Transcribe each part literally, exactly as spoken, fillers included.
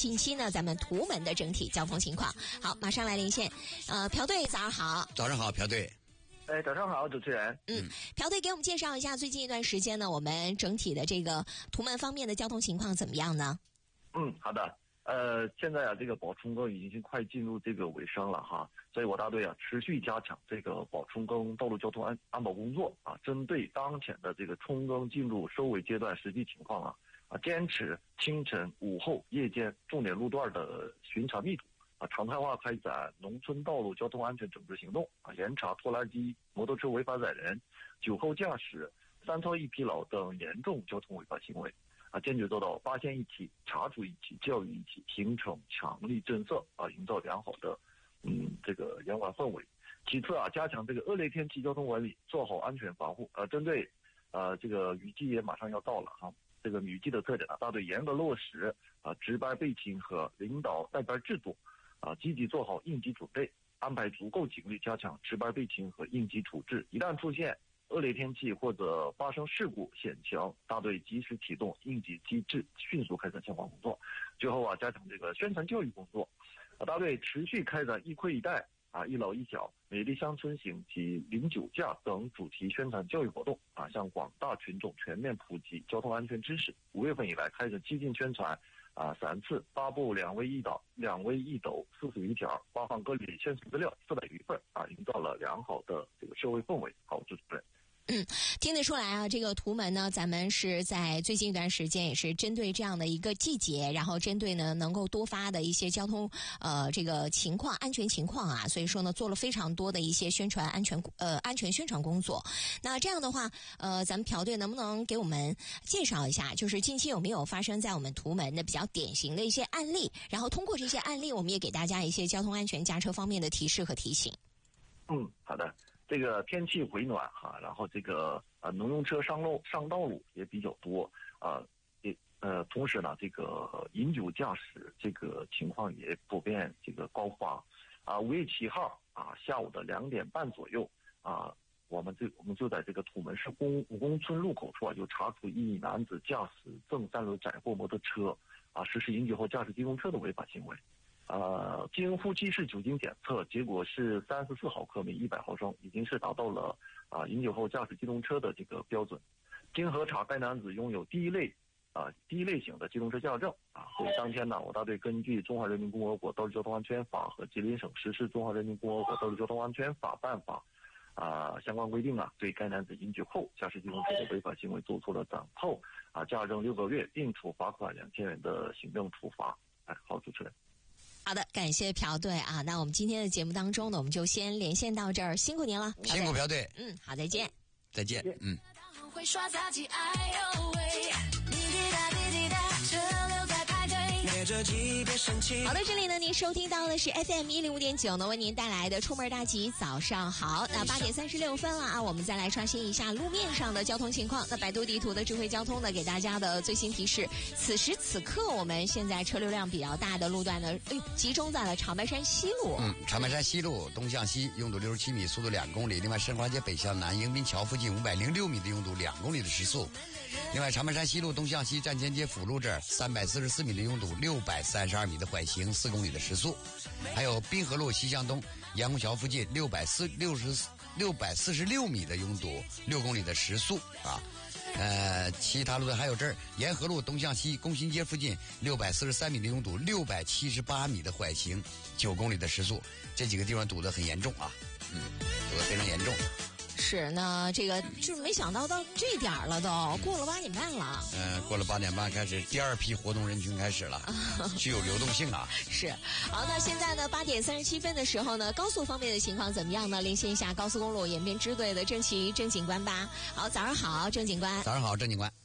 近期呢咱们图门的整体交通情况。好，马上来连线，呃，朴队早上好。 早上好，朴队。 哎，早上好，主持人。 嗯，朴队给我们介绍一下最近一段时间呢，我们整体的这个图门方面的交通情况怎么样呢？ 嗯，好的。呃，现在啊，这个宝冲沟已经快进入这个尾声了哈，所以我大队啊持续加强这个宝冲沟道路交通安安保工作啊，针对当前的这个冲沟进入收尾阶段实际情况啊啊，坚持清晨、午后、夜间重点路段的巡查密度。啊，常态化开展农村道路交通安全整治行动啊，严查拖拉机、摩托车违法载人、酒后驾驶、三超一疲劳等严重交通违法行为啊，坚决做到发现一起、查处一起、教育一起，形成强力震慑啊，营造良好的嗯这个严管氛围。其次啊，加强这个恶劣天气交通管理，做好安全防护。呃，针对呃这个雨季也马上要到了哈，这个雨季的特点啊，大队严格落实啊值班备勤和领导带班制度。啊，积极做好应急准备，安排足够警力加强值班备勤和应急处置。一旦出现恶劣天气或者发生事故险情，大队及时启动应急机制，迅速开展相关工作。最后啊，加强这个宣传教育工作。啊，大队持续开展一盔一带啊、一老一小、美丽乡村行及零酒驾等主题宣传教育活动啊，向广大群众全面普及交通安全知识。五月份以来，开展激进宣传。啊，三次发布两微一导、两微一斗四十余条，发放各类宣传资料四百余份啊，营造了良好的这个社会氛围。好，主持人。 嗯，听得出来啊，这个图门呢，咱们是在最近一段时间也是针对这样的一个季节，然后针对呢能够多发的一些交通呃这个情况、安全情况啊，所以说呢做了非常多的一些宣传安全呃安全宣传工作。那这样的话，呃，咱们朴队能不能给我们介绍一下，就是近期有没有发生在我们图门的比较典型的一些案例？然后通过这些案例，我们也给大家一些交通安全驾车方面的提示和提醒。 嗯，好的。这个天气回暖哈，然后这个呃农用车上路上道路也比较多啊，也呃同时呢，这个饮酒驾驶这个情况也普遍这个高发啊。五月七号啊下午的两点半左右啊，我们这我们就在这个土门市公武公村路口处啊，就查处一名男子驾驶正三轮载货摩托车啊，实施饮酒后驾驶机动车的违法行为。呃，经呼气式酒精检测，结果是三十四毫克每一百毫升，已经是达到了啊、呃、饮酒后驾驶机动车的这个标准。经核查，该男子拥有第一类啊、呃、第一类型的机动车驾驶证啊。所以当天呢，我大队根据《中华人民共和国道路交通安全法》和吉林省实施《中华人民共和国道路交通安全法》办法啊、呃、相关规定啊，对该男子饮酒后驾驶机动车的违法行为做出了暂扣啊驾证六个月，并处罚款两千元的行政处罚。哎，好，主持人。 好的，感谢朴队啊。那我们今天的节目当中呢，我们就先连线到这儿，辛苦您了， 辛苦朴队。 嗯，好，再见。 再见。嗯。 会刷杂技，哎呦喂，滴滴答滴滴答，车流在排队，别着急别生气。 好的，这里呢，您收听到的是 F M 一零五点九呢，为您带来的出门大吉，早上好。那八点三十六分了啊，我们再来刷新一下路面上的交通情况。那百度地图的智慧交通呢，给大家的最新提示，此时此刻我们现在车流量比较大的路段呢，哎，集中在了长白山西路。 嗯，长白山西路东向西拥堵六十七米，速度两公里。另外，申花街北向南迎宾桥附近五百零六米的拥堵两公里的时速。另外，长白山西路东向西站前街辅路这儿三百四十四米的拥堵，六百三十二米的缓行，四公里的时速。还有滨河路西向东杨公桥附近六百四六十六百四十六米的拥堵，六公里的时速啊。呃，其他路段还有这儿沿河路东向西工新街附近六百四十三米的拥堵，六百七十八米的缓行，九公里的时速。这几个地方堵得很严重啊，嗯，堵得非常严重。 是，那这个就是没想到到这点儿了都，过了八点半了。 嗯、呃，过了八点半开始第二批活动人群开始了，具有流动性啊。 是，好，那现在呢八点三十七分的时候呢，高速方面的情况怎么样呢？连线一下高速公路延边支队的郑琦郑警官吧。好，早上好，郑警官。 早上好，郑警官。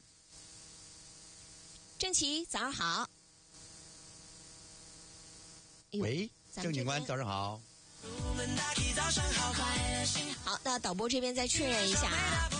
郑琦，早上好。 喂，郑警官，早上好。 好，那导播这边再确认一下啊。